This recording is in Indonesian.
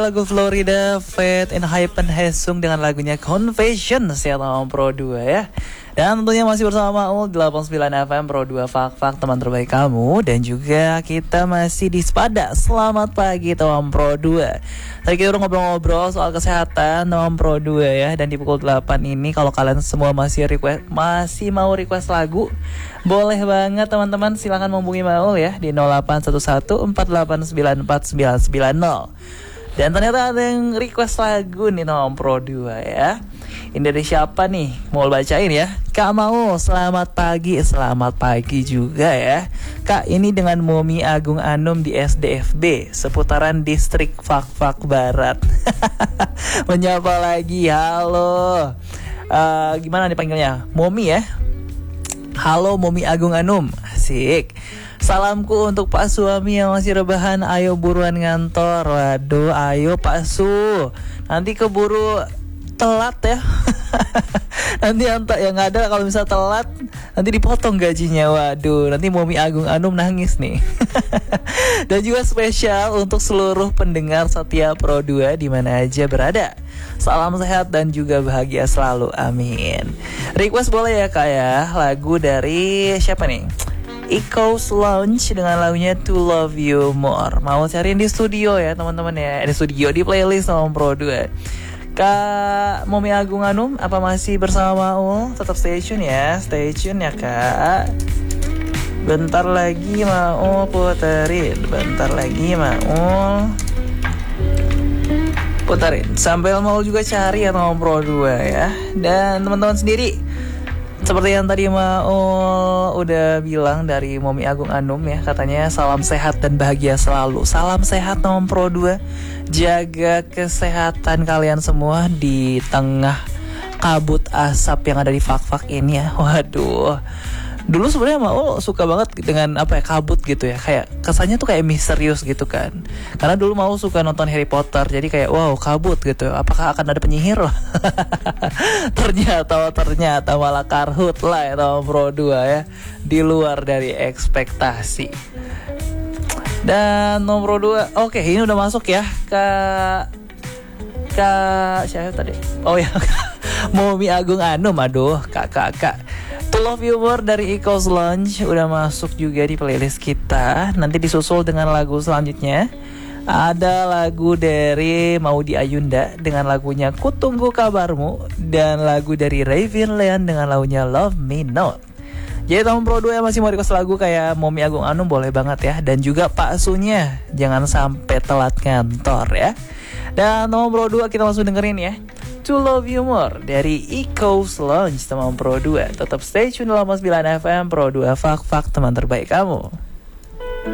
Lagu Florida Fate and Hypen Hesung dengan lagunya Confessions ya teman Pro 2 ya. Dan tentunya masih bersama Maul 89 FM Pro 2 Fak teman terbaik kamu. Dan juga kita masih di Sepada. Selamat pagi teman Pro 2. Tadi kita udah ngobrol-ngobrol soal kesehatan teman Pro 2 ya. Dan di pukul 8 ini kalau kalian semua masih mau request lagu, boleh banget teman-teman, silahkan menghubungi Maul ya di 0811489990. Dan ternyata ada yang request lagu nih Nom Pro 2 ya. Ini dari siapa nih? Mau bacain ya. Kak Mau, selamat pagi juga ya. Kak, ini dengan Momi Agung Anum di SDFB seputaran distrik Fak Barat. Menyapa lagi, halo. Gimana nih panggilnya? Momi ya. Halo Momi Agung Anum. Asik. Salamku untuk Pak suami yang masih rebahan. Ayo buruan ngantor. Waduh, ayo Pak Su. Nanti keburu telat ya. Nanti yang ada kalau misal telat, nanti dipotong gajinya. Waduh, nanti Momi Agung Anum nangis nih. Dan juga spesial untuk seluruh pendengar setia Pro 2 di mana aja berada. Salam sehat dan juga bahagia selalu. Amin. Request boleh ya Kak ya. Lagu dari siapa nih? Echoes Lounge dengan lagunya To Love You More. Mau cariin di studio ya teman-teman ya. Di studio, di playlist sama Pro 2. Kak Momi Agung Anum, apa masih bersama Maul? Tetap stay tune ya. Stay tune ya Kak. Bentar lagi mau puterin. Sambil mau juga cari ya sama Pro 2 ya. Dan teman-teman sendiri, seperti yang tadi Maul udah bilang dari Momi Agung Anum ya, katanya salam sehat dan bahagia selalu. Salam sehat Nom Pro 2. Jaga kesehatan kalian semua di tengah kabut asap yang ada di Fak ini ya. Waduh. Dulu sebenarnya Maul suka banget dengan kabut gitu ya. Kayak kesannya tuh kayak misterius gitu kan. Karena dulu Maul suka nonton Harry Potter. Jadi kayak wow, kabut gitu. Apakah akan ada penyihir? Ternyata malah karhut lah ya Tom Pro 2 ya. Di luar dari ekspektasi. Dan nomor 2. Oke, ini udah masuk ya. Kak siapa tadi? Oh ya. Momi Agung Anum. Aduh, Kak. To Love You More dari Echoes Lounge udah masuk juga di playlist kita. Nanti disusul dengan lagu selanjutnya. Ada lagu dari Maudy Ayunda dengan lagunya Kutunggu Kabarmu. Dan lagu dari Raven Leon dengan lagunya Love Me Not. Jadi teman Pro 2 yang masih mau request lagu kayak Momi Agung Anum boleh banget ya. Dan juga Pak Sunya, jangan sampai telat kantor ya. Dan teman Pro 2 kita langsung dengerin ya To Love You More dari Echoes Lounge teman Pro 2. Tetap stay tune 89 FM Pro 2 Fak teman terbaik kamu.